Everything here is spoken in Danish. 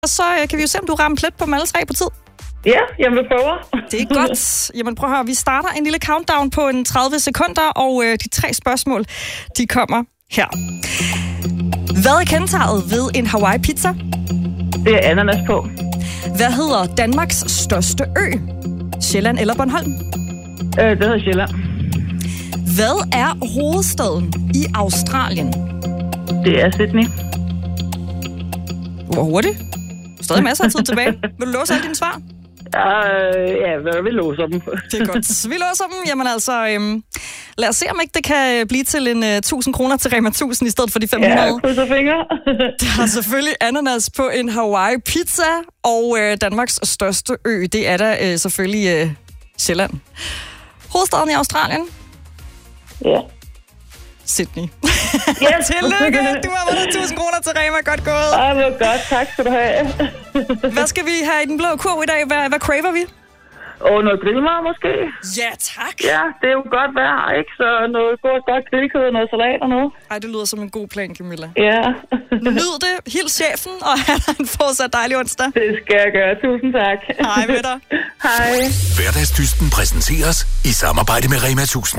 Og så kan vi jo se, om du rammer plet på dem alle tre på tid. Ja, jeg vil prøve. Det er godt. Jamen prøv at høre, vi starter en lille countdown på en 30 sekunder, og de 3 spørgsmål, de kommer her. Hvad er kendetegnet ved en Hawaii-pizza? Det er ananas på. Hvad hedder Danmarks største ø? Sjælland eller Bornholm? Det hedder Sjælland. Hvad er hovedstaden i Australien? Det er Sydney. Hvor hurtigt? Stadig masser af tid tilbage. Vil du låse alle dine svar? Ja, vi låser dem. Det er godt. Vi låser dem. Jamen altså, lad os se, om ikke det kan blive til en 1.000 kroner til Rema 1000 i stedet for de 500. Ja, krydser fingre. Der er selvfølgelig ananas på en Hawaii-pizza, og Danmarks største ø, det er der selvfølgelig Sjælland. Hovedstaden i Australien? Ja. Sydney. Yes. Tillykke! Du har vundet 1.000 kroner til Rema. Godt gået. Ej, hvor godt. Tak skal du have. Hvad skal vi have i den blå kurv i dag? Hvad craver vi? Noget grillmad måske? Ja, tak. Ja, det er jo godt vejr, ikke? Så noget godt grillkød, noget salat og noget. Ej, det lyder som en god plan, Camilla. Ja. Nyd det. Hils chefen, og have en fortsat dejlig onsdag. Det skal jeg gøre. Tusind tak. Hej med dig. Hej. Hverdagsdysten præsenteres i samarbejde med Rema 1000.